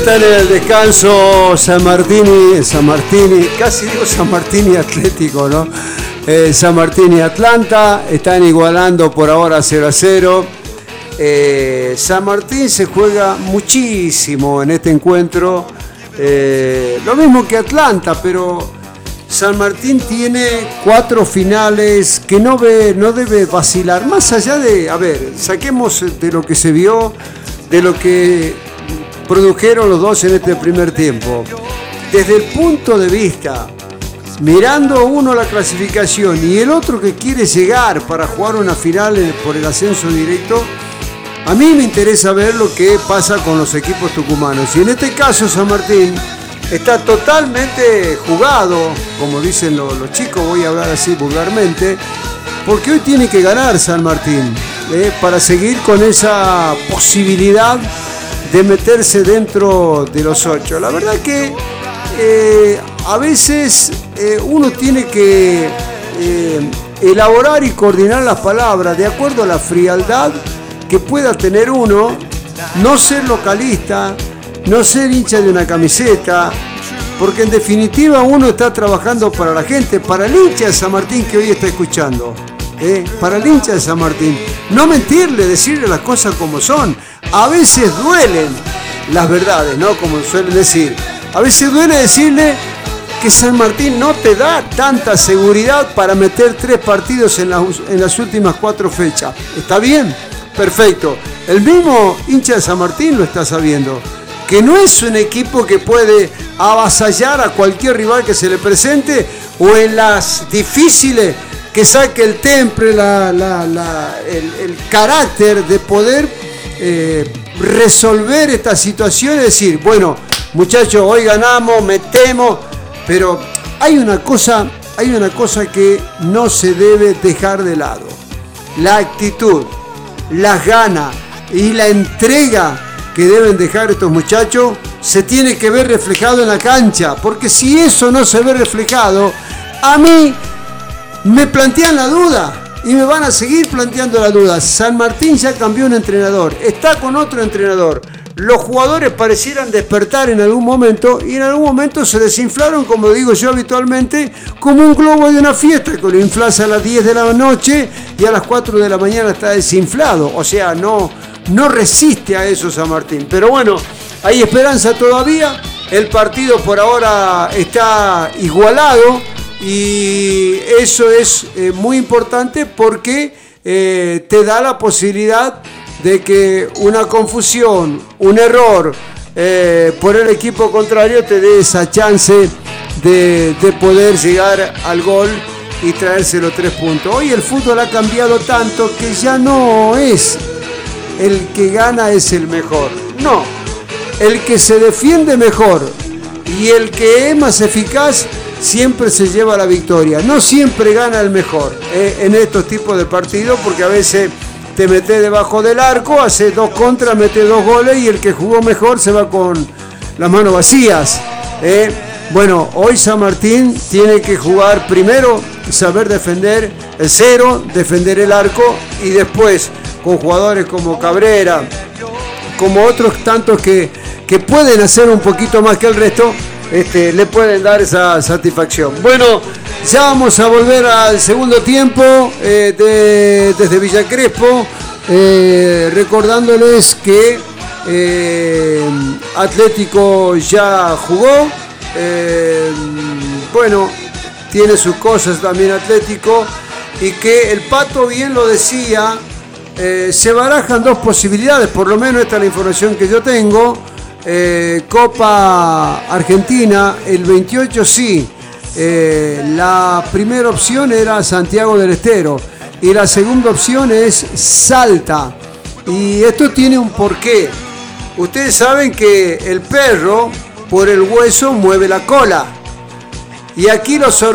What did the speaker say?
Está en el descanso San Martín, casi digo San Martín y Atlético, ¿no? San Martín y Atlanta están igualando por ahora 0-0. San Martín se juega muchísimo en este encuentro, lo mismo que Atlanta, pero San Martín tiene 4 finales que no debe vacilar, más allá de, saquemos de lo que se vio, de lo que produjeron los dos en este primer tiempo. Desde el punto de vista, mirando uno la clasificación y el otro que quiere llegar para jugar una final por el ascenso directo, a mí me interesa ver lo que pasa con los equipos tucumanos. Y en este caso San Martín está totalmente jugado, como dicen los chicos, voy a hablar así vulgarmente, porque hoy tiene que ganar San Martín para seguir con esa posibilidad de meterse dentro de los 8. La verdad que a veces uno tiene que elaborar y coordinar las palabras de acuerdo a la frialdad que pueda tener uno, no ser localista, no ser hincha de una camiseta, porque en definitiva uno está trabajando para la gente, para el hincha de San Martín que hoy está escuchando, para el hincha de San Martín. No mentirle, decirle las cosas como son. A veces duelen las verdades, ¿no? Como suelen decir. A veces duele decirle que San Martín no te da tanta seguridad para meter 3 partidos en las últimas 4 fechas. ¿Está bien? Perfecto. El mismo hincha de San Martín lo está sabiendo. Que no es un equipo que puede avasallar a cualquier rival que se le presente, o en las difíciles que saque el temple, el carácter de poder resolver esta situación, es decir, bueno, muchachos, hoy ganamos, metemos, pero hay una cosa que no se debe dejar de lado: la actitud, las ganas y la entrega que deben dejar estos muchachos se tiene que ver reflejado en la cancha, porque si eso no se ve reflejado, a mí me plantean la duda. Y me van a seguir planteando la duda. San Martín ya cambió un entrenador, está con otro entrenador. Los jugadores parecieran despertar en algún momento, y en algún momento se desinflaron, como digo yo habitualmente, como un globo de una fiesta, que lo inflas a las 10 de la noche y a las 4 de la mañana está desinflado. O sea, no resiste a eso San Martín. Pero bueno, hay esperanza todavía. El partido por ahora está igualado. Y eso es muy importante, porque te da la posibilidad de que una confusión, un error por el equipo contrario te dé esa chance de poder llegar al gol y traerse los 3 puntos. Hoy el fútbol ha cambiado tanto que ya no es el que gana es el mejor. No, el que se defiende mejor y el que es más eficaz siempre se lleva la victoria. No siempre gana el mejor en estos tipos de partidos, porque a veces te metes debajo del arco, haces 2 contras, metes 2 goles y el que jugó mejor se va con las manos vacías. Bueno, hoy San Martín tiene que jugar primero, saber defender el 0, defender el arco, y después con jugadores como Cabrera, como otros tantos que pueden hacer un poquito más que el resto, le pueden dar esa satisfacción. Bueno, ya vamos a volver al segundo tiempo desde Villa Crespo, recordándoles que Atlético ya jugó. Bueno, tiene sus cosas también Atlético, y que el Pato bien lo decía, se barajan 2 posibilidades, por lo menos esta es la información que yo tengo. Copa Argentina el 28 sí, la primera opción era Santiago del Estero y la segunda opción es Salta, y esto tiene un porqué. Ustedes saben que el perro por el hueso mueve la cola, y aquí los